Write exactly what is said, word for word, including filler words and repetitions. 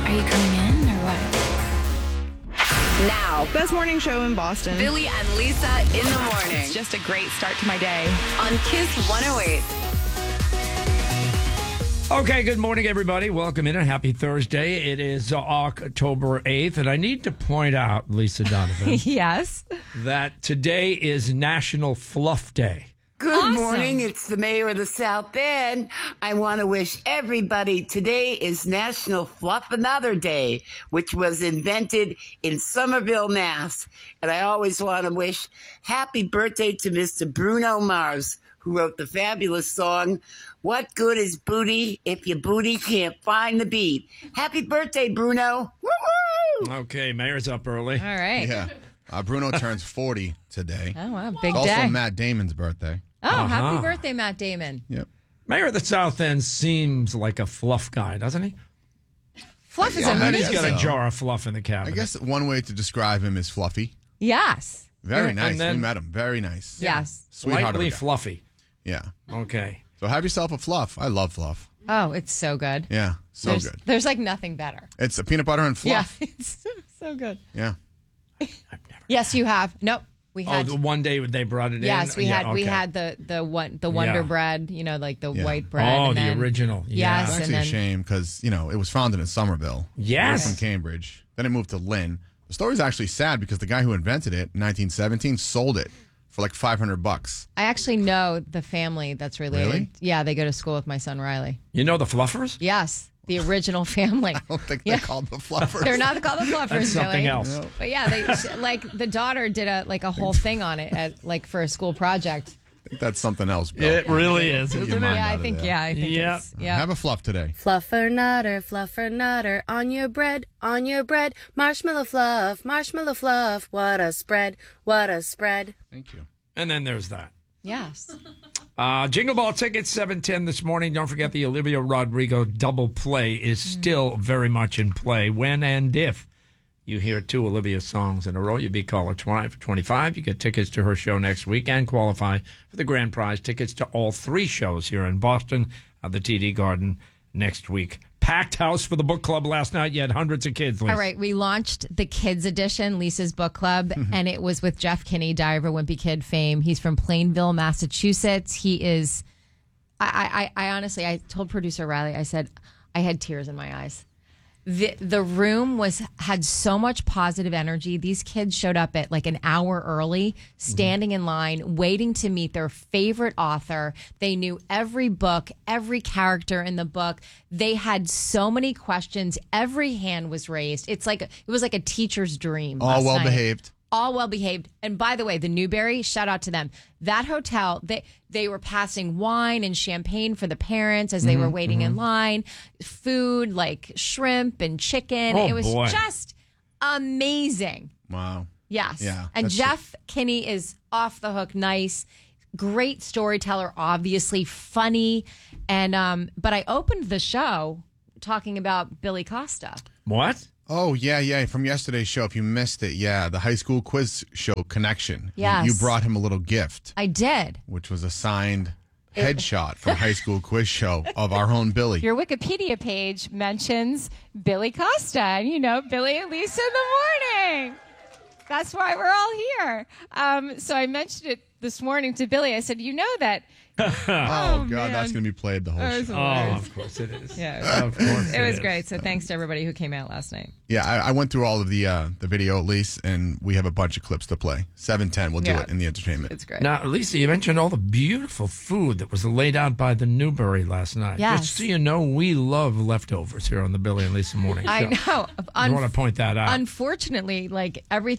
Are you coming in or what? Now, Best morning show in Boston. Billy and Lisa in the morning It's just a great start to my day. on Kiss one oh eight. Okay, good morning, everybody. Welcome in. A happy Thursday. It is uh, October eighth, and I need to point out, Lisa Donovan, Yes. that today is National Fluff Day. Good Awesome. morning. It's the mayor of the South End. I want to wish everybody today is National Fluff Another Day, which was invented in Somerville, Mass. And I always want to wish happy birthday to Mister Bruno Mars, who wrote the fabulous song, What Good is Booty If Your Booty Can't Find the Beat? Happy birthday, Bruno. Woo-woo! Okay, Mayor's up early. All right. Yeah. Uh, Bruno turns forty today. Oh, wow. Big It's day. also Matt Damon's birthday. oh, Uh-huh. happy birthday, Matt Damon. Yep. Mayor of the South End seems like a fluff guy, doesn't he? Fluff is Yeah, And he's amazing. got a so. jar of fluff in the I cabinet. guess one way to describe him is fluffy. Yes. Very And nice. then- we met him. Very nice. Yes. Sweetheart of a Lightly guy. fluffy. Yeah. Okay. So have yourself a fluff. I love fluff. Oh, it's so good. Yeah. So there's, good. There's like nothing better. It's a peanut butter and fluff. Yeah. It's so, so good. Yeah. Yes, you have. Nope. We Oh, had. the one day they brought it yes, in? we Yeah, had we okay. had the the one the Wonder Yeah. Bread, you know, like the Yeah. white bread. Oh, and the then- original. Yeah. Yes, It's and actually then a shame because, you know, it was founded in Somerville. Yes. Away from Cambridge. Then it moved to Lynn. The story's actually sad because the guy who invented it in nineteen seventeen sold it for like five hundred bucks. I actually know the family that's related. Really? Yeah, they go to school with my son Riley. You know the Fluffers? Yes, the original family. I don't think Yeah. they're called the fluffers. They're not called the Fluffers. That's something Billy. else. But yeah, they like the daughter did a like a whole thing on it at like for a school project. I think that's something else, Bill. It really is, Get isn't your it? mind Yeah, out I of think there. yeah, I think Yeah. it's yeah. Have a fluff today. Fluffer nutter, fluffer nutter, on your bread, on your bread, marshmallow fluff, marshmallow fluff, what a spread, what a spread. Thank you. And then there's that. Yes. Uh, Jingle Ball tickets, seven ten this morning. Don't forget the Olivia Rodrigo double play is still very much in play. When and if you hear two Olivia songs in a row, you be caller twenty-five. You get tickets to her show next week and qualify for the grand prize tickets to all three shows here in Boston at the T D Garden next week. Packed house for the book club last night. You had hundreds of kids. Lisa. All right, we launched the kids edition, Lisa's book club, and it was with Jeff Kinney, Diary of a Wimpy Kid fame. He's from Plainville, Massachusetts. He is, I, I, I honestly, I told producer Riley, I said, I had tears in my eyes. The the room was had so much positive energy. These kids showed up at like an hour early, standing in line, waiting to meet their favorite author. They knew every book, every character in the book. They had so many questions. Every hand was raised. It's like it was like a teacher's dream. All last well night. behaved. All well behaved. And by the way, the Newberry, shout out to them. That hotel, they they were passing wine and champagne for the parents as they Mm-hmm, were waiting in line. Food like shrimp and chicken. Oh, it was boy. just amazing. Wow. Yes. Yeah, And that's Jeff Kinney is off the hook, nice, great storyteller, obviously funny. And um, but I opened the show talking about Billy Costa. What? Oh, yeah, yeah. From yesterday's show, if you missed it, yeah, the high school quiz show Connection. You- Yes. You brought him a little gift, I did. which was a signed headshot from high school quiz show of our own Billy. Your Wikipedia page mentions Billy Costa, and you know Billy and Lisa in the morning. That's why we're all here. Um, so I mentioned it this morning to Billy. I said, you know that. Oh, God, man. that's going to be played the whole That was show. Oh, of course it is. Yeah, Of course it was is. great. So thanks to everybody who came out last night. Yeah, I, I went through all of the uh, the video, at least, and we have a bunch of clips to play. seven ten, we'll do Yeah. it in the entertainment. It's great. Now, Lisa, you mentioned all the beautiful food that was laid out by the Newberry last night. Yes. Just so you know, we love leftovers here on the Billy and Lisa Morning Show. I know. I want to point that out. Unfortunately, like every